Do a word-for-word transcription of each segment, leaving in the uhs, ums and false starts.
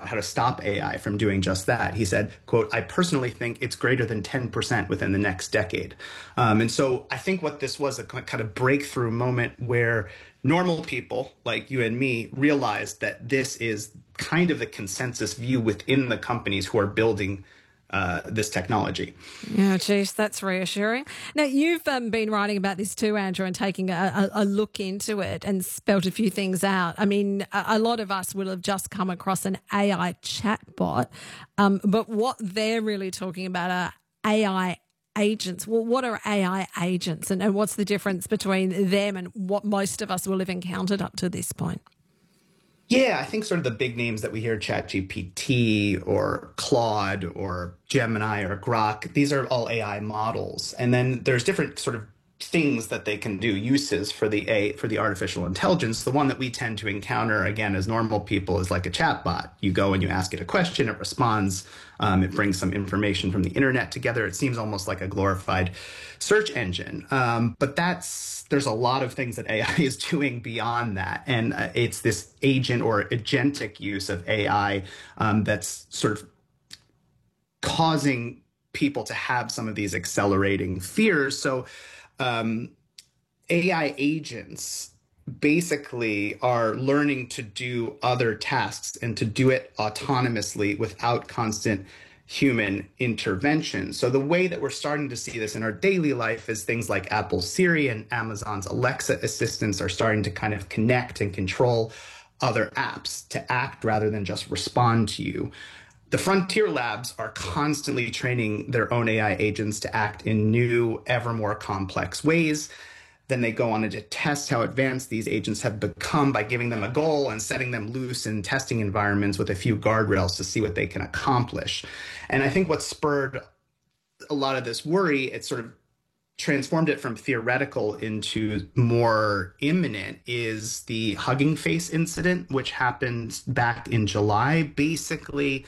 how to stop A I from doing just that. He said, quote, I personally think it's greater than ten percent within the next decade. Um, and so I think what this was a kind of breakthrough moment where normal people like you and me realized that this is kind of the consensus view within the companies who are building Uh, this technology. Yeah, geez, that's reassuring. Now, you've um, been writing about this too, Andrew, and taking a, a, a look into it and spelt a few things out. I mean, a, a lot of us will have just come across an A I chatbot, um, but what they're really talking about are A I agents. Well, what are A I agents, and, and what's the difference between them and what most of us will have encountered up to this point? Yeah, I think sort of the big names that we hear, ChatGPT or Claude or Gemini or Grok, these are all A I models. And then there's different sort of things that they can do, uses for the A for the artificial intelligence. The one that we tend to encounter, again, as normal people is like a chatbot. You go and you ask it a question, it responds, um, it brings some information from the internet together. It seems almost like a glorified search engine. Um, but that's there's a lot of things that A I is doing beyond that. And uh, it's this agent or agentic use of A I um, that's sort of causing people to have some of these accelerating fears. So um, A I agents basically are learning to do other tasks and to do it autonomously without constant human intervention. So the way that we're starting to see this in our daily life is things like Apple's Siri and Amazon's Alexa assistants are starting to kind of connect and control other apps to act rather than just respond to you. The Frontier Labs are constantly training their own A I agents to act in new, ever more complex ways. Then they go on to test how advanced these agents have become by giving them a goal and setting them loose in testing environments with a few guardrails to see what they can accomplish. And I think what spurred a lot of this worry, it sort of transformed it from theoretical into more imminent, is the Hugging Face incident, which happened back in July. Basically,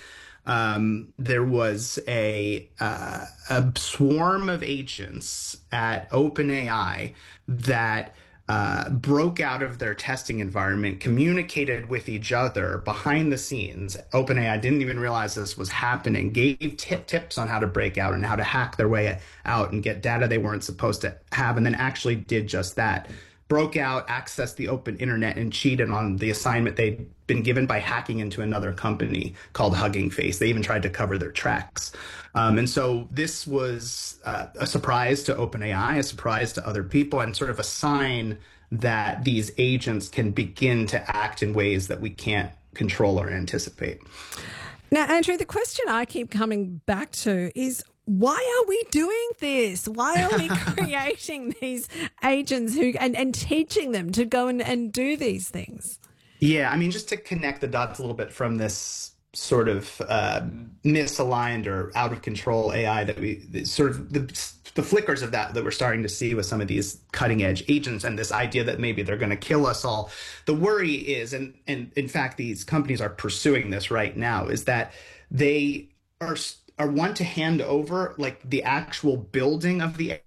Um, there was a, uh, a swarm of agents at OpenAI that uh, broke out of their testing environment, communicated with each other behind the scenes. OpenAI didn't even realize this was happening, gave tip tips on how to break out and how to hack their way out and get data they weren't supposed to have, and then actually did just that. Broke out, accessed the open internet, and cheated on the assignment they'd been given by hacking into another company called Hugging Face. They even tried to cover their tracks. Um, and so this was uh, a surprise to OpenAI, a surprise to other people, and sort of a sign that these agents can begin to act in ways that we can't control or anticipate. Now, Andrew, the question I keep coming back to is, why are we doing this? Why are we creating these agents who and, and teaching them to go and, and do these things? Yeah, I mean, just to connect the dots a little bit from this sort of uh, misaligned or out of control A I that we sort of the, the flickers of that that we're starting to see with some of these cutting edge agents and this idea that maybe they're going to kill us all. The worry is, and, and in fact, these companies are pursuing this right now, is that they are are want to hand over like the actual building of the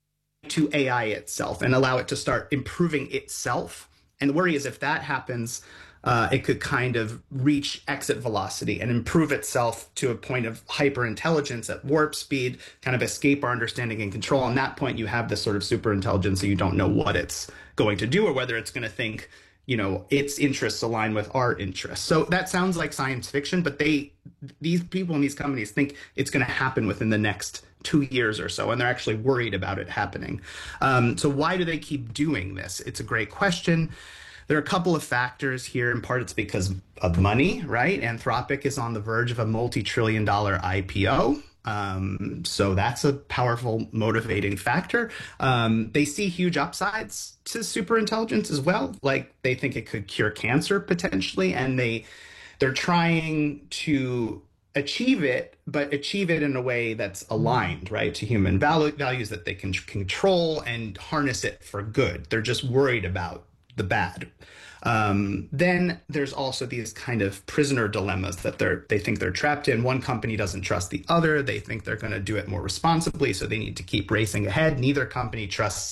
to A I itself and allow it to start improving itself. And the worry is if that happens, uh, it could kind of reach exit velocity and improve itself to a point of hyper intelligence at warp speed, kind of escape our understanding and control. On that point, you have this sort of super intelligence, so you don't know what it's going to do or whether it's going to think, you know, its interests align with our interests. So that sounds like science fiction, but they, these people in these companies think it's going to happen within the next two years or so, and they're actually worried about it happening. Um, so why do they keep doing this? It's a great question. There are a couple of factors here. In part, it's because of money, right? Anthropic is on the verge of a multi-trillion dollar I P O. Um, so that's a powerful motivating factor. Um, they see huge upsides to superintelligence as well. Like they think it could cure cancer potentially, and they they're trying to achieve it, but achieve it in a way that's aligned, right, to human value, values that they can control and harness it for good. They're just worried about the bad. Um, then there's also these kind of prisoner dilemmas that they're they think they're trapped in. One company doesn't trust the other. They think they're going to do it more responsibly, so they need to keep racing ahead. Neither company trusts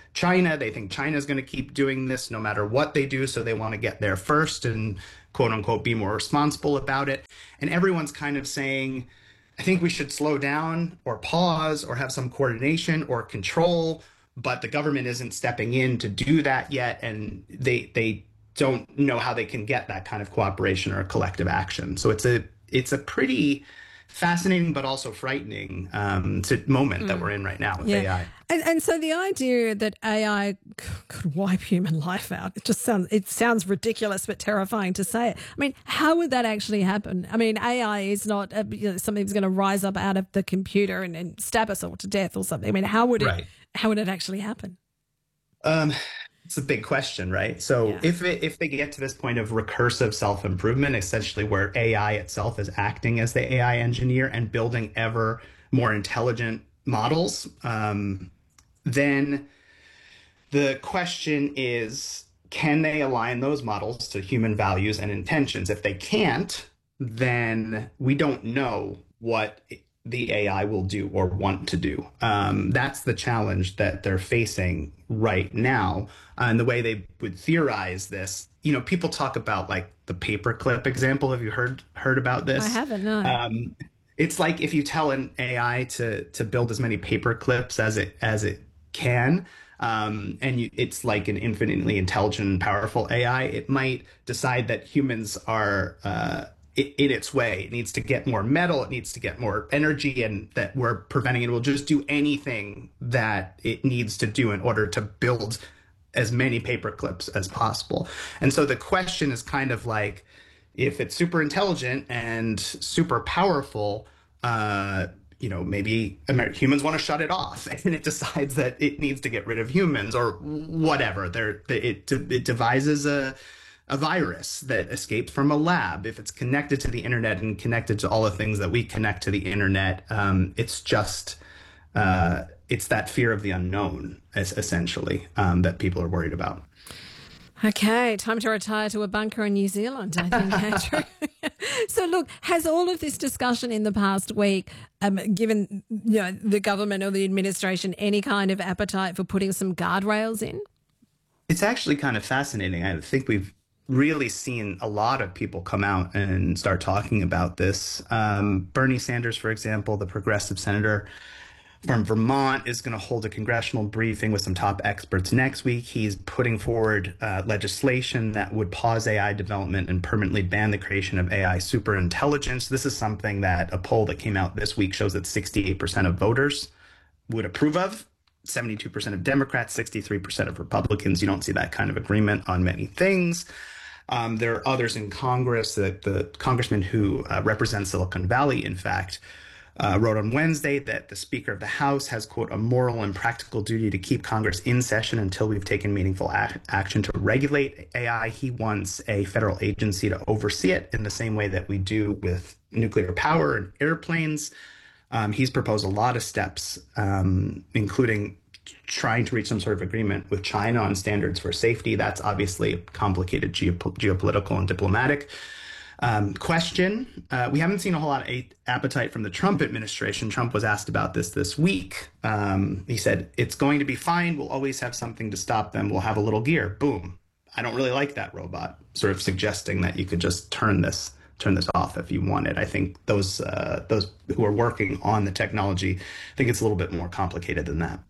China. They think China is going to keep doing this no matter what they do. So they want to get there first and quote unquote be more responsible about it. And everyone's kind of saying, I think we should slow down or pause or have some coordination or control. But the government isn't stepping in to do that yet. And they they don't know how they can get that kind of cooperation or collective action. So it's a it's a pretty fascinating but also frightening um, moment mm. that we're in right now with yeah. A I. And, and so the idea that A I could wipe human life out, it just sounds it sounds ridiculous but terrifying to say it. I mean, how would that actually happen? I mean, A I is not a, you know, something that's going to rise up out of the computer and, and stab us all to death or something. I mean, how would it right. how would it actually happen? Um. It's a big question, right? So yeah. if it, if they get to this point of recursive self-improvement, essentially where A I itself is acting as the A I engineer and building ever more intelligent models, um, then the question is, can they align those models to human values and intentions? If they can't, then we don't know what the A I will do or want to do. Um, that's the challenge that they're facing right now. Uh, and the way they would theorize this, you know, people talk about like the paperclip example. Have you heard heard about this? I haven't, no. Um, it's like if you tell an A I to to build as many paper clips as it as it can, um, and you, it's like an infinitely intelligent and powerful A I, it might decide that humans are uh, in its way. It needs to get more metal, it needs to get more energy, and that we're preventing it. It will just do anything that it needs to do in order to build as many paper clips as possible. And so the question is kind of like, if it's super intelligent and super powerful, uh, you know, maybe Amer- humans want to shut it off, and it decides that it needs to get rid of humans or whatever. There, it it devises a a virus that escapes from a lab. If it's connected to the internet and connected to all the things that we connect to the internet, um, it's just uh, it's that fear of the unknown, as essentially, um, that people are worried about. Okay, time to retire to a bunker in New Zealand, I think, Andrew. So, look, has all of this discussion in the past week um, given you know, the government or the administration any kind of appetite for putting some guardrails in? It's actually kind of fascinating. I think we've really seen a lot of people come out and start talking about this. Um, Bernie Sanders, for example, the progressive senator from Vermont, is going to hold a congressional briefing with some top experts next week. He's putting forward uh, legislation that would pause A I development and permanently ban the creation of A I superintelligence. This is something that a poll that came out this week shows that sixty-eight percent of voters would approve of. seventy-two percent of Democrats, sixty-three percent of Republicans. You don't see that kind of agreement on many things. Um, there are others in Congress, that the congressman who uh, represents Silicon Valley, in fact, Uh, wrote on Wednesday that the Speaker of the House has, quote, a moral and practical duty to keep Congress in session until we've taken meaningful ac- action to regulate A I. He wants a federal agency to oversee it in the same way that we do with nuclear power and airplanes. Um, he's proposed a lot of steps, um, including trying to reach some sort of agreement with China on standards for safety. That's obviously a complicated geop- geopolitical and diplomatic Um, question. Uh, we haven't seen a whole lot of a- appetite from the Trump administration. Trump was asked about this this week. Um, he said, it's going to be fine. We'll always have something to stop them. We'll have a little gear. Boom. I don't really like that robot, sort of suggesting that you could just turn this turn this off if you wanted. I think those uh, those who are working on the technology think it's a little bit more complicated than that.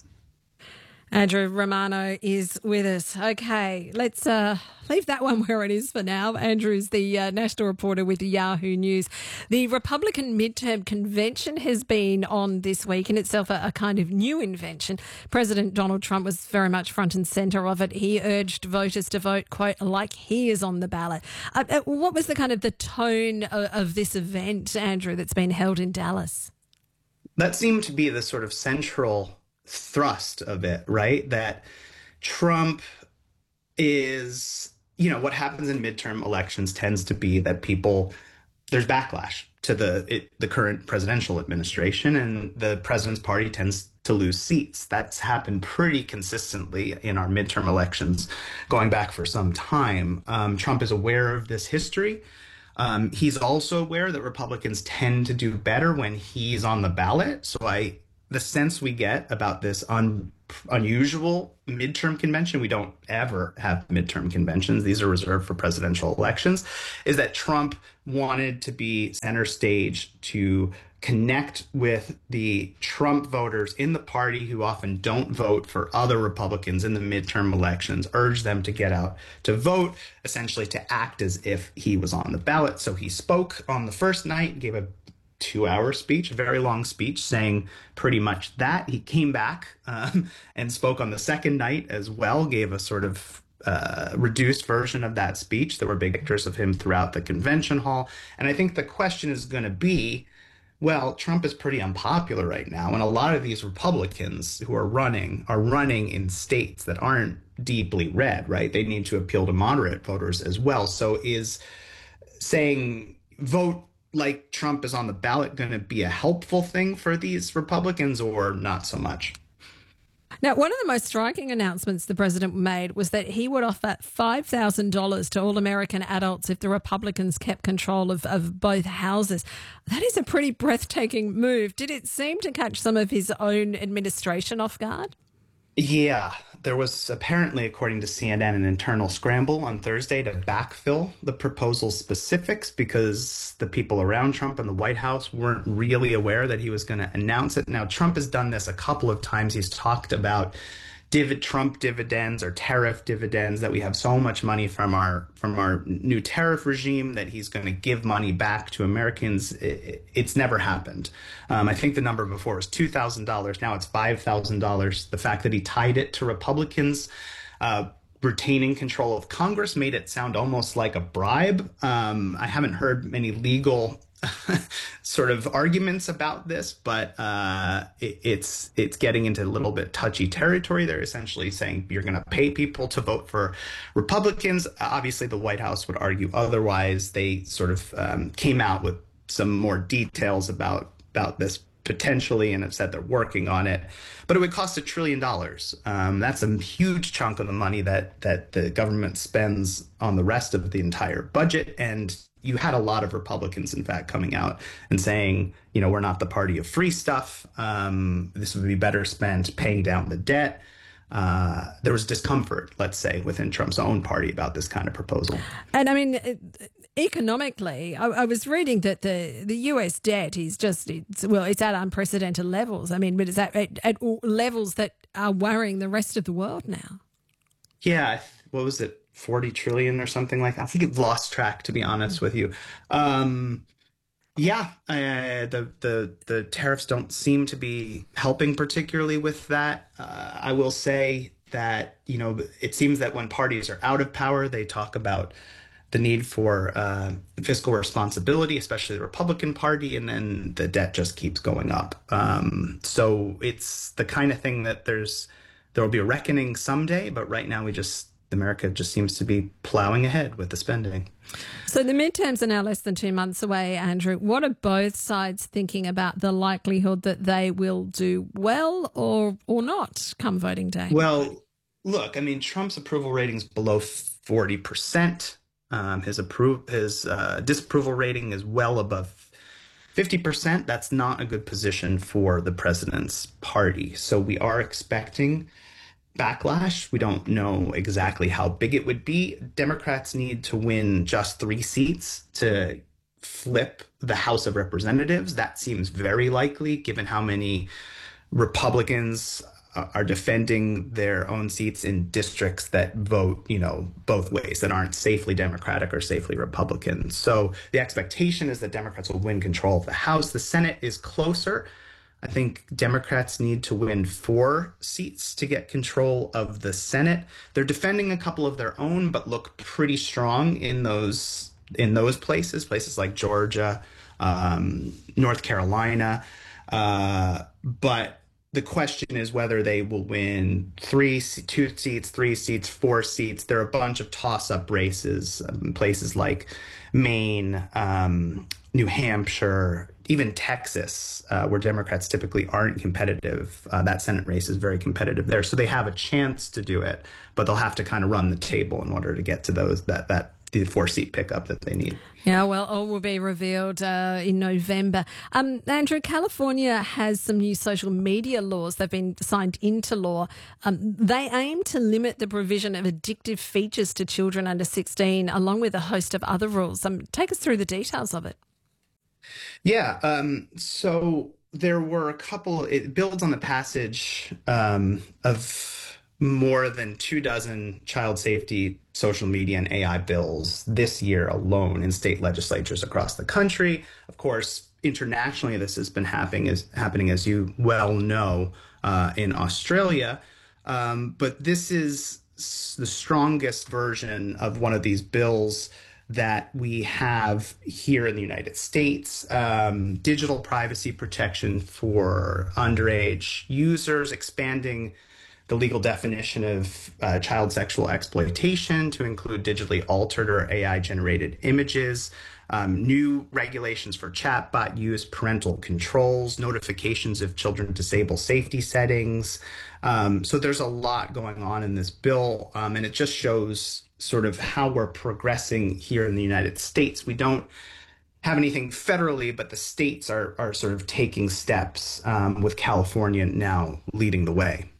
Andrew Romano is with us. Okay, let's uh, leave that one where it is for now. Andrew's the uh, national reporter with Yahoo News. The Republican midterm convention has been on this week, in itself a, a kind of new invention. President Donald Trump was very much front and centre of it. He urged voters to vote, quote, like he is on the ballot. Uh, uh, what was the kind of the tone of, of this event, Andrew, that's been held in Dallas? That seemed to be the sort of central thrust of it, right? That Trump is, you know, what happens in midterm elections tends to be that people, there's backlash to the it, the current presidential administration, and the president's party tends to lose seats. That's happened pretty consistently in our midterm elections going back for some time. Um, Trump is aware of this history. Um, he's also aware that Republicans tend to do better when he's on the ballot. So I the sense we get about this un, unusual midterm convention, we don't ever have midterm conventions, these are reserved for presidential elections, is that Trump wanted to be center stage to connect with the Trump voters in the party who often don't vote for other Republicans in the midterm elections, urge them to get out to vote, essentially to act as if he was on the ballot. So he spoke on the first night, gave a two-hour speech, a very long speech, saying pretty much that. He came back um, and spoke on the second night as well, gave a sort of uh, reduced version of that speech. There were big pictures of him throughout the convention hall. And I think the question is going to be, well, Trump is pretty unpopular right now, and a lot of these Republicans who are running are running in states that aren't deeply red, right? They need to appeal to moderate voters as well. So is saying vote like Trump is on the ballot going to be a helpful thing for these Republicans or not so much? Now, one of the most striking announcements the president made was that he would offer five thousand dollars to all American adults if the Republicans kept control of, of both houses. That is a pretty breathtaking move. Did it seem to catch some of his own administration off guard? Yeah, there was apparently, according to C N N, an internal scramble on Thursday to backfill the proposal's specifics because the people around Trump in the White House weren't really aware that he was going to announce it. Now, Trump has done this a couple of times. He's talked about div- Trump dividends or tariff dividends, that we have so much money from our from our new tariff regime that he's going to give money back to Americans. It, it's never happened. Um, I think the number before was two thousand dollars. Now it's five thousand dollars. The fact that he tied it to Republicans uh, retaining control of Congress made it sound almost like a bribe. Um, I haven't heard many legal sort of arguments about this, but uh, it, it's it's getting into a little bit touchy territory. They're essentially saying you're going to pay people to vote for Republicans. Obviously, the White House would argue otherwise. They sort of um, came out with some more details about about this potentially and have said they're working on it. But it would cost a trillion dollars. Um, that's a huge chunk of the money that that the government spends on the rest of the entire budget. And you had a lot of Republicans, in fact, coming out and saying, you know, we're not the party of free stuff. Um, this would be better spent paying down the debt. Uh, there was discomfort, let's say, within Trump's own party about this kind of proposal. And I mean, economically, I, I was reading that the, the U S debt is just, it's, well, it's at unprecedented levels. I mean, but it's at, at, at levels that are worrying the rest of the world now. Yeah. What was it? forty trillion or something like that. I think it lost track, to be honest with you. Um, yeah, uh, the, the, the tariffs don't seem to be helping particularly with that. Uh, I will say that, you know, it seems that when parties are out of power, they talk about the need for uh, fiscal responsibility, especially the Republican Party, and then the debt just keeps going up. Um, so it's the kind of thing that there's there will be a reckoning someday, but right now we just America just seems to be plowing ahead with the spending. So the midterms are now less than two months away, Andrew. What are both sides thinking about the likelihood that they will do well or or not come voting day? Well, look, I mean, Trump's approval rating's below forty percent. Um, his approve his uh, disapproval rating is well above fifty percent. That's not a good position for the president's party. So we are expecting backlash. We don't know exactly how big it would be. Democrats need to win just three seats to flip the House of Representatives. That seems very likely, given how many Republicans are defending their own seats in districts that vote, you know, both ways, that aren't safely Democratic or safely Republican. So the expectation is that Democrats will win control of the House. The Senate is closer. I think Democrats need to win four seats to get control of the Senate. They're defending a couple of their own, but look pretty strong in those in those places, places like Georgia, um, North Carolina. Uh, but the question is whether they will win three, two seats, three seats, four seats. There are a bunch of toss-up races in places like Maine, um, New Hampshire, even Texas, uh, where Democrats typically aren't competitive. Uh, that Senate race is very competitive there. So they have a chance to do it, but they'll have to kind of run the table in order to get to those that that the four seat pickup that they need. Yeah, well, all will be revealed uh, in November. Um, Andrew, California has some new social media laws. They've been signed into law. Um, they aim to limit the provision of addictive features to children under sixteen, along with a host of other rules. Um, take us through the details of it. Yeah, um, so there were a couple, it builds on the passage um, of more than two dozen child safety, social media, and A I bills this year alone in state legislatures across the country. Of course, internationally, this has been happening, as, happening, as you well know, uh, in Australia. Um, but this is the strongest version of one of these bills that we have here in the United States. Um, digital privacy protection for underage users, expanding the legal definition of uh, child sexual exploitation to include digitally altered or A I-generated images, um, new regulations for chatbot use, parental controls, notifications if children disable safety settings. Um, so there's a lot going on in this bill, um, and it just shows sort of how we're progressing here in the United States. We don't have anything federally, but the states are, are sort of taking steps, um, with California now leading the way.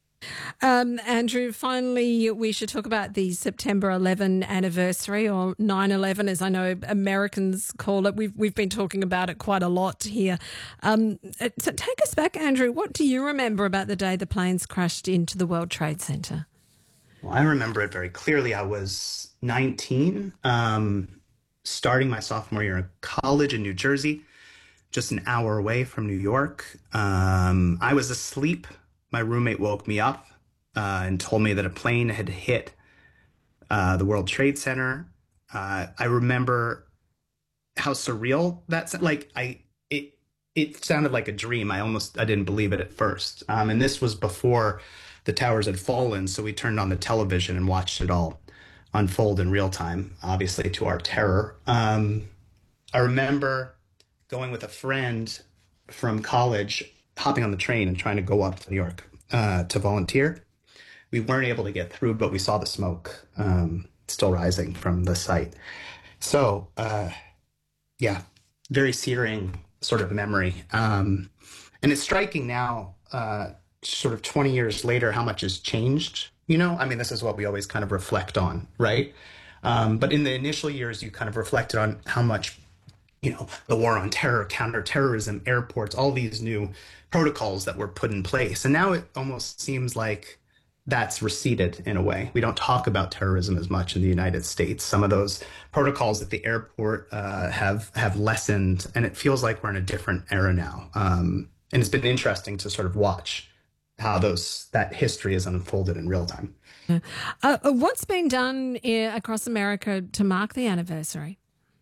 Um, Andrew, finally, we should talk about the September eleventh anniversary, or nine eleven, as I know Americans call it. We've we've been talking about it quite a lot here. Um, so take us back, Andrew. What do you remember about the day the planes crashed into the World Trade Center? Well, I remember it very clearly. I was nineteen, um, starting my sophomore year of college in New Jersey, just an hour away from New York. Um, I was asleep. My roommate woke me up uh, and told me that a plane had hit uh, the World Trade Center. Uh, I remember how surreal that's like. I it it sounded like a dream. I almost I didn't believe it at first. Um, and this was before the towers had fallen, so we turned on the television and watched it all unfold in real time. Obviously, to our terror. Um, I remember going with a friend from college, hopping on the train and trying to go up to New York uh, to volunteer. We weren't able to get through, but we saw the smoke um, still rising from the site. So, uh, yeah, very searing sort of memory. Um, and it's striking now, uh, sort of twenty years later, how much has changed. You know, I mean, this is what we always kind of reflect on, right? Um, but in the initial years, you kind of reflected on how much, you know, the war on terror, counterterrorism, airports, all these new protocols that were put in place. And now it almost seems like that's receded in a way. We don't talk about terrorism as much in the United States. Some of those protocols at the airport uh, have have lessened, and it feels like we're in a different era now. Um, and it's been interesting to sort of watch how those that history is unfolded in real time. Yeah. Uh, what's been done uh, across America to mark the anniversary?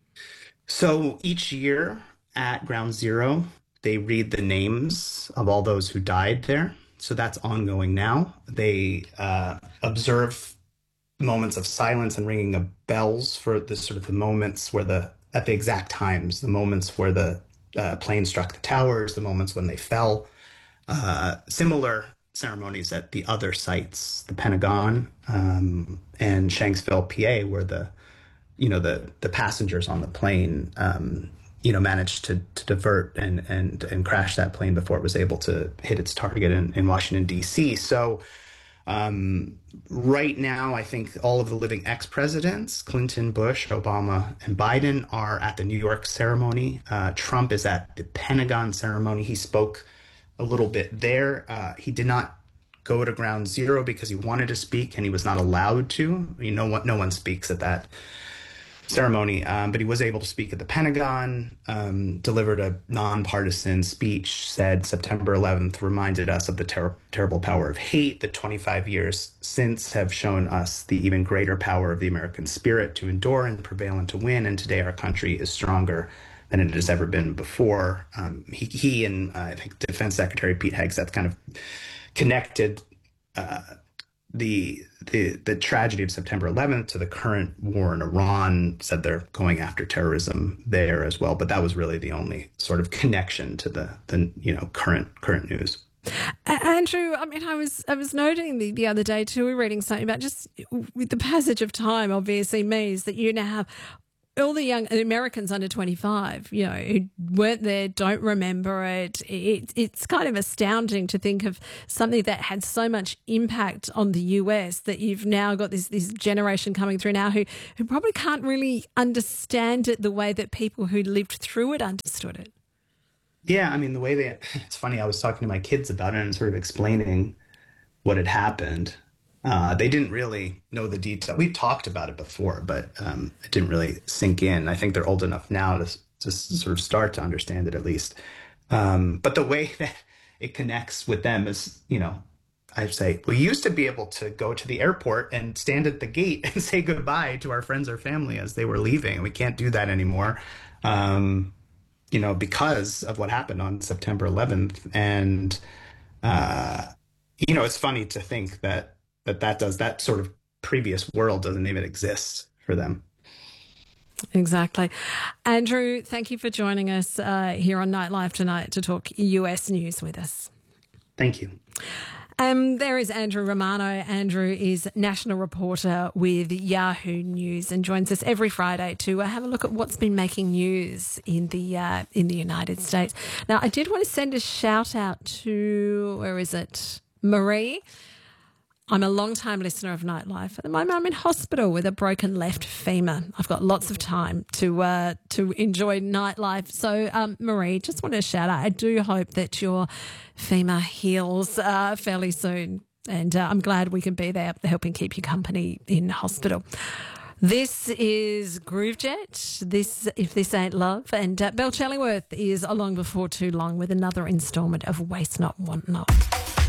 So each year at Ground Zero, they read the names of all those who died there. So that's ongoing now. They uh, observe moments of silence and ringing of bells for the sort of the moments where the, at the exact times, the moments where the uh, plane struck the towers, the moments when they fell. Uh, similar ceremonies at the other sites, the Pentagon um, and Shanksville, P A, where the you know, the, the passengers on the plane, um, you know, managed to, to divert and, and, and crash that plane before it was able to hit its target in, in Washington, D C. So um, right now, I think all of the living ex-presidents, Clinton, Bush, Obama, and Biden, are at the New York ceremony. Uh, Trump is at the Pentagon ceremony. He spoke a little bit there. Uh, he did not go to Ground Zero because he wanted to speak and he was not allowed to. You know what? No one speaks at that ceremony, um, but he was able to speak at the Pentagon, um, delivered a nonpartisan speech, said September eleventh reminded us of the ter- terrible power of hate, that twenty-five years since have shown us the even greater power of the American spirit to endure and prevail and to win, and today our country is stronger than it has ever been before. Um, he, he and uh, I think Defense Secretary Pete Hegseth kind of connected uh, the the the tragedy of September eleventh to the current war in Iran, said they're going after terrorism there as well. But that was really the only sort of connection to the the you know current current news. Andrew, I mean, I was I was noting the, the other day too, we were reading something about just with the passage of time, obviously means that you now have all the young Americans under twenty-five, you know, who weren't there, don't remember it. it. It's kind of astounding to think of something that had so much impact on the U S that you've now got this this generation coming through now who, who probably can't really understand it the way that people who lived through it understood it. Yeah, I mean, the way they, it's funny, I was talking to my kids about it and sort of explaining what had happened. Uh, they didn't really know the detail. We talked about it before, but um, it didn't really sink in. I think they're old enough now to, to sort of start to understand it at least. Um, but the way that it connects with them is, you know, I say, we used to be able to go to the airport and stand at the gate and say goodbye to our friends or family as they were leaving. And we can't do that anymore, um, you know, because of what happened on September eleventh. And, uh, you know, it's funny to think that that that does that sort of previous world doesn't even exist for them. Exactly. Andrew, thank you for joining us uh, here on Nightlife tonight to talk U S news with us. Thank you. Um, there is Andrew Romano. Andrew is national reporter with Yahoo News and joins us every Friday to uh, have a look at what's been making news in the uh, in the United States. Now, I did want to send a shout out to, where is it, Marie. I'm a long-time listener of Nightlife. At the moment, I'm in hospital with a broken left femur. I've got lots of time to uh, to enjoy Nightlife. So, um, Marie, just want to shout out, I do hope that your femur heals uh, fairly soon. And uh, I'm glad we can be there helping keep you company in hospital. This is Groovejet. This, If This Ain't Love. And uh, Belle Challingworth is along before too long with another instalment of Waste Not, Want Not.